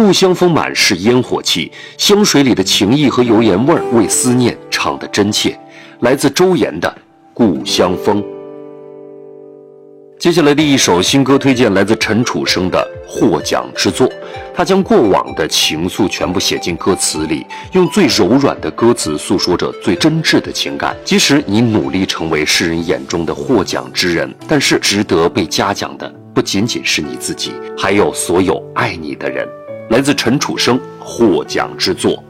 故乡风满是烟火气，香水里的情意和油盐味儿为思念唱得真切。来自周岩的《故乡风》。接下来的一首新歌推荐来自陈楚生的《获奖之作》，他将过往的情愫全部写进歌词里，用最柔软的歌词诉说着最真挚的情感。即使你努力成为世人眼中的获奖之人，但是值得被嘉奖的不仅仅是你自己，还有所有爱你的人。来自陈楚生《获奖之作》。